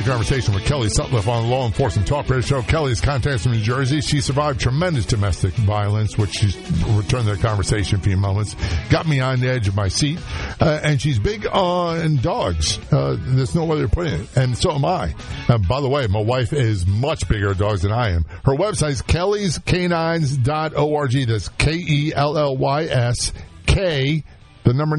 my conversation with Kelly Sutcliffe on the Law Enforcement Talk Radio Show. Kelly's contacts from New Jersey. She survived tremendous domestic violence, which she's returned to the conversation in a few moments. Got me on the edge of my seat. And she's big on dogs. There's no way to put it. And so am I. By the way, my wife is much bigger at dogs than I am. Her website is kellyscanines.org. That's KELLYSK, the number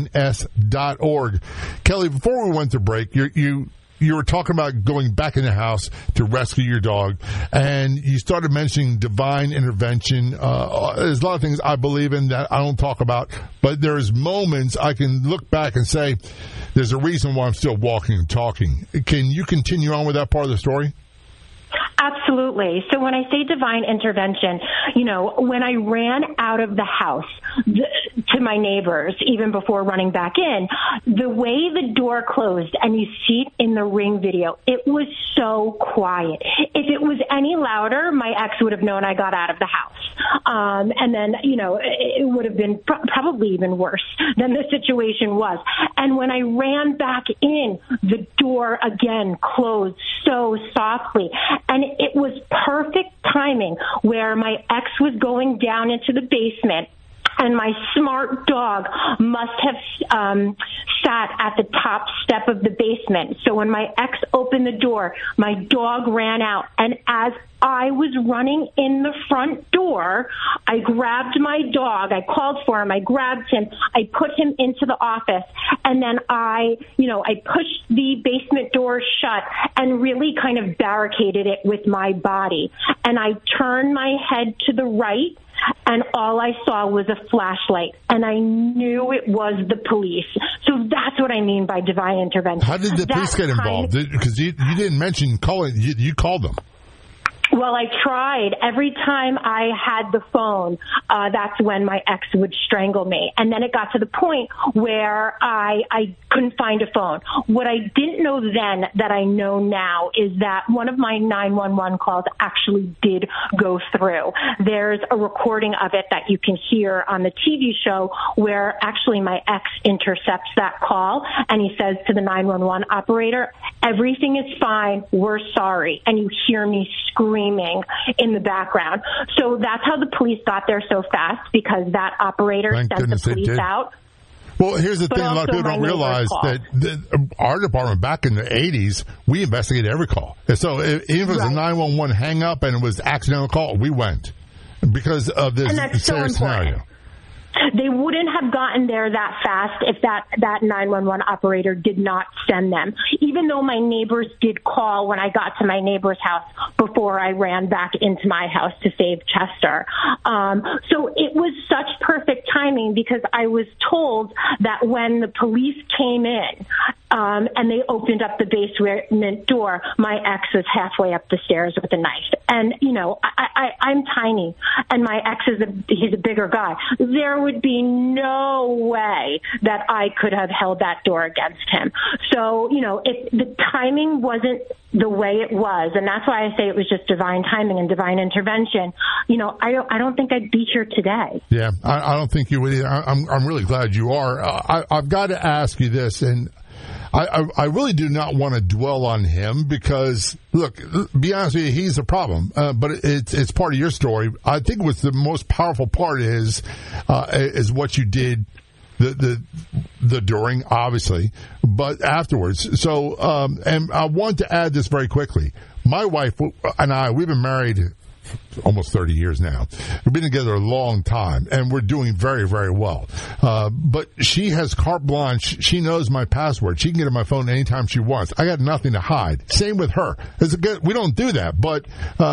9s.org. Kelly, before we went to break, you were talking about going back in the house to rescue your dog, and you started mentioning divine intervention. There's a lot of things I believe in that I don't talk about, but there's moments I can look back and say, there's a reason why I'm still walking and talking. Can you continue on with that part of the story? Absolutely. So when I say divine intervention, when I ran out of the house to my neighbors, even before running back in, the way the door closed, and you see it in the Ring video, it was so quiet. If it was any louder, my ex would have known I got out of the house. And then, it would have been probably even worse than the situation was. And when I ran back in, the door again closed so softly. And it was perfect timing where my ex was going down into the basement, and my smart dog must have sat at the top step of the basement. So when my ex opened the door, my dog ran out. And as I was running in the front door, I grabbed my dog. I called for him. I grabbed him. I put him into the office. And then I pushed the basement door shut and really kind of barricaded it with my body. And I turned my head to the right, and all I saw was a flashlight, and I knew it was the police. So that's what I mean by divine intervention. How did the police get involved? Because you didn't mention calling. You called them. Well, I tried. Every time I had the phone, that's when my ex would strangle me. And then it got to the point where I couldn't find a phone. What I didn't know then that I know now is that one of my 911 calls actually did go through. There's a recording of it that you can hear on the TV show where actually my ex intercepts that call, and he says to the 911 operator, "Everything is fine. We're sorry." And you hear me screaming in the background. So that's how the police got there so fast, because that operator sent the police out. Well, here's the thing. A lot of people don't realize that our department back in the 80s, we investigated every call. So even if it was a 911 hang up and it was an accidental call, we went because of this serious scenario. They wouldn't have gotten there that fast if that 911 operator did not send them, even though my neighbors did call when I got to my neighbor's house before I ran back into my house to save Chester. So it was such perfect timing, because I was told that when the police came in and they opened up the basement door, my ex was halfway up the stairs with a knife. And, I'm tiny, and my ex he's a bigger guy. There would be no way that I could have held that door against him. So, if the timing wasn't the way it was, and that's why I say it was just divine timing and divine intervention, I don't think I'd be here today. Yeah, I don't think you would either. I'm really glad you are. I've got to ask you this, and I really do not want to dwell on him because, look, be honest with you, he's a problem. But it's part of your story. I think what's the most powerful part is what you did the during, obviously, but afterwards. So, and I want to add this very quickly. My wife and I, we've been married almost 30 years now. We've been together a long time, and we're doing very, very well. But she has carte blanche. She knows my password. She can get on my phone anytime she wants. I got nothing to hide. Same with her. We don't do that, but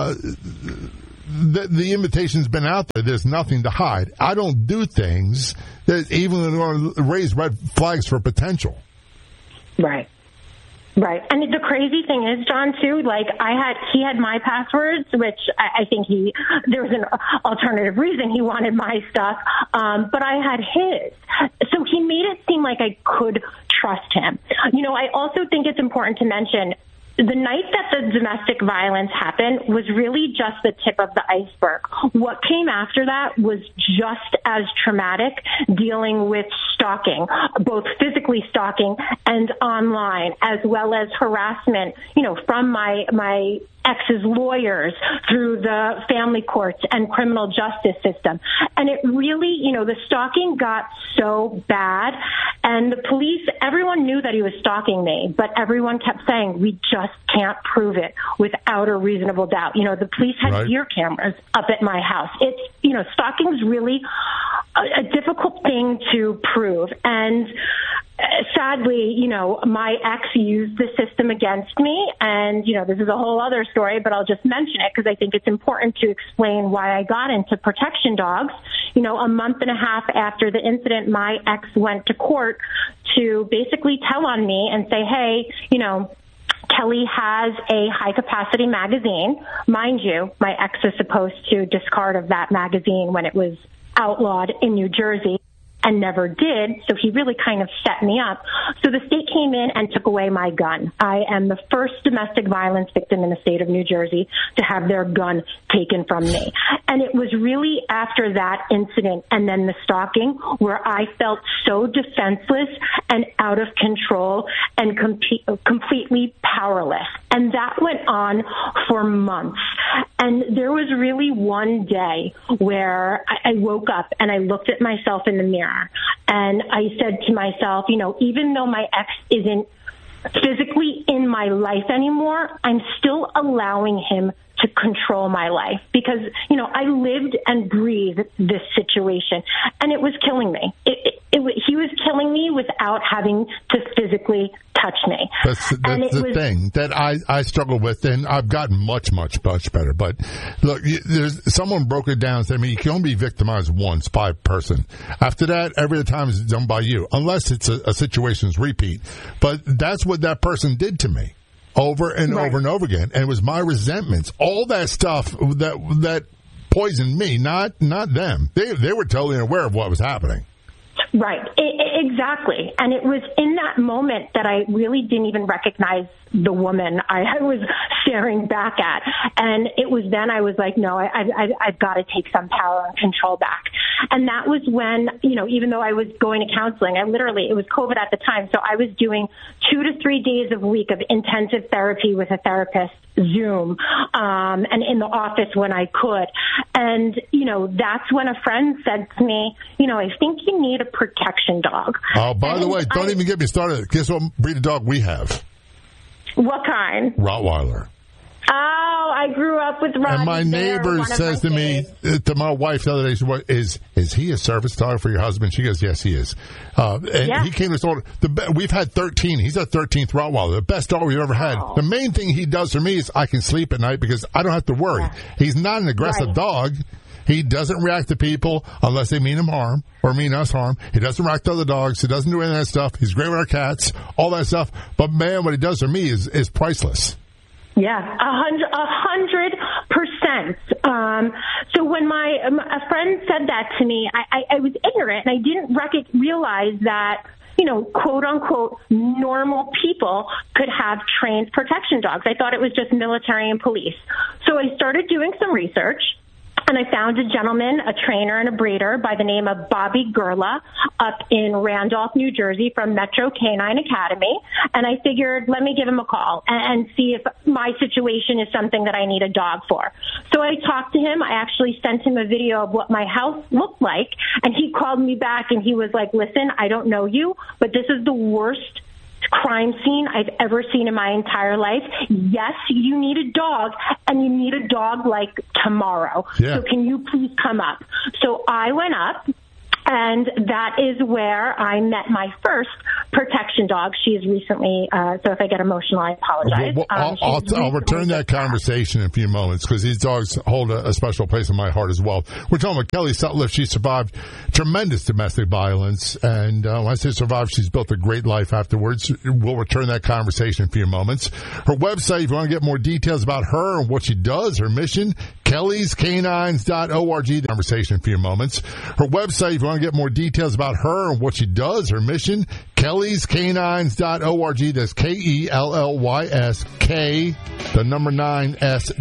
the invitation's been out there. There's nothing to hide. I don't do things that even raise red flags for potential. Right. Right. And the crazy thing is, John, too, he had my passwords, which I think there was an alternative reason he wanted my stuff, but I had his. So he made it seem like I could trust him. I also think it's important to mention, the night that the domestic violence happened was really just the tip of the iceberg. What came after that was just as traumatic, dealing with stalking, both physically stalking and online, as well as harassment, from my ex's lawyers through the family courts and criminal justice system. And it really, the stalking got so bad, and the police, everyone knew that he was stalking me, but everyone kept saying, we just can't prove it without a reasonable doubt. The police had gear cameras up at my house. It's, stalking is really a difficult thing to prove. And sadly, my ex used the system against me, and, this is a whole other story, but I'll just mention it because I think it's important to explain why I got into protection dogs. A month and a half after the incident, my ex went to court to basically tell on me and say, hey, Kelly has a high-capacity magazine. Mind you, my ex is supposed to discard of that magazine when it was outlawed in New Jersey, and never did, so he really kind of set me up. So the state came in and took away my gun. I am the first domestic violence victim in the state of New Jersey to have their gun taken from me. And it was really after that incident and then the stalking where I felt so defenseless and out of control and completely powerless. And that went on for months. And there was really one day where I woke up and I looked at myself in the mirror and I said to myself, even though my ex isn't physically in my life anymore, I'm still allowing him to control my life because, I lived and breathed this situation and it was killing me. He was killing me without having to physically touch me. That's the thing that I struggle with, and I've gotten much, much, much better. But look, someone broke it down and said, you can only be victimized once by a person. After that, every other time is done by you, unless it's a situation's repeat. But that's what that person did to me. Over and over and over again. And it was my resentments, all that stuff that poisoned me, not them. They were totally unaware of what was happening. Right. Exactly. And it was in that moment that I really didn't even recognize the woman I was staring back at. And it was then I was like, no, I've got to take some power and control back. And that was when, even though I was going to counseling, it was COVID at the time. So I was doing 2 to 3 days a week of intensive therapy with a therapist, Zoom, and in the office when I could. And, that's when a friend said to me, I think you need a protection dog. Oh, by the way, don't even get me started. Guess what breed of dog we have? What kind? Rottweiler. Oh, I grew up with Ronnie. And my neighbor says to me, to my wife the other day, she said, is he a service dog for your husband? She goes, yes, he is. He came to us all. We've had 13. He's our 13th Rottweiler, the best dog we've ever had. Oh. The main thing he does for me is I can sleep at night because I don't have to worry. Yeah. He's not an aggressive dog. He doesn't react to people unless they mean him harm or mean us harm. He doesn't react to other dogs. He doesn't do any of that stuff. He's great with our cats, all that stuff. But, man, what he does for me is priceless. Yeah, 100%. So when a friend said that to me, I was ignorant and I didn't realize that, quote unquote, normal people could have trained protection dogs. I thought it was just military and police. So I started doing some research. And I found a gentleman, a trainer and a breeder by the name of Bobby Gurla up in Randolph, New Jersey from Metro Canine Academy. And I figured, let me give him a call and see if my situation is something that I need a dog for. So I talked to him. I actually sent him a video of what my house looked like. And he called me back and he was like, listen, I don't know you, but this is the worst crime scene I've ever seen in my entire life. Yes, you need a dog, and you need a dog like tomorrow. Yeah. So can you please come up? So I went up, and that is where I met my first protection dog. She is recently, so if I get emotional, I apologize. I'll return that conversation in a few moments because these dogs hold a special place in my heart as well. We're talking about Kelly Sutliff. She survived tremendous domestic violence, and when I say survived, she's built a great life afterwards. We'll return that conversation in a few moments. Her website, if you want to get more details about her and what she does, her mission, kellyscanines.org. Conversation in a few moments. Her website, if you want to get more details about her and what she does, her mission, KellysCanines.org. That's KELLYS, K, the number 9, S.